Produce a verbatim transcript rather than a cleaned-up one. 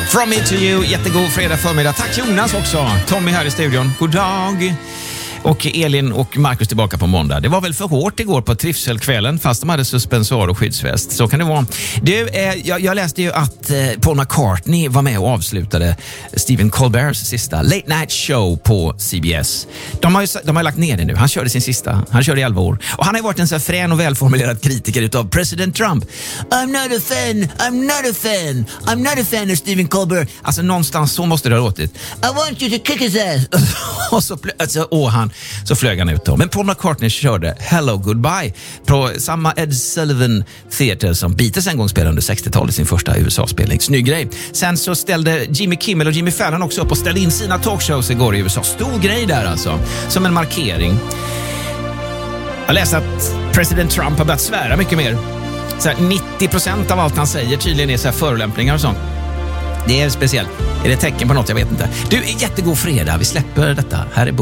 From me to you, jättegod fredag förmiddag. Tack Jonas också. Tommy här i studion. God dag. Och Elin och Marcus tillbaka på måndag. Det var väl för hårt igår på trivselkvällen fast de hade suspensor och skyddsväst. Så kan det vara. Du, eh, jag, jag läste ju att eh, Paul McCartney var med och avslutade Stephen Colberts sista Late Night Show på C B S. De har ju de har lagt ner det nu. Han körde sin sista. Han körde i elva år. Och han har ju varit en så frän och välformulerad kritiker utav president Trump. I'm not a fan, I'm not a fan, I'm not a fan of Stephen Colbert. Alltså någonstans så måste det ha låtit. I want you to kick his ass. och så alltså, och han så flög han ut då. Men Paul McCartney körde Hello Goodbye på samma Ed Sullivan Theater som Beatles en gång spelade under sextiotalet, sin första U S A-spelning. Snygg grej. Sen så ställde Jimmy Kimmel och Jimmy Fallon också upp och ställde in sina talkshows igår i U S A. Stor grej där alltså. Som en markering. Jag läste att president Trump har börjat svära mycket mer. Så här, nittio procent av allt han säger tydligen är så här förolämpningar och sånt. Det är speciellt. Är det tecken på något? Jag vet inte. Du, jättegod fredag. Vi släpper detta. Här är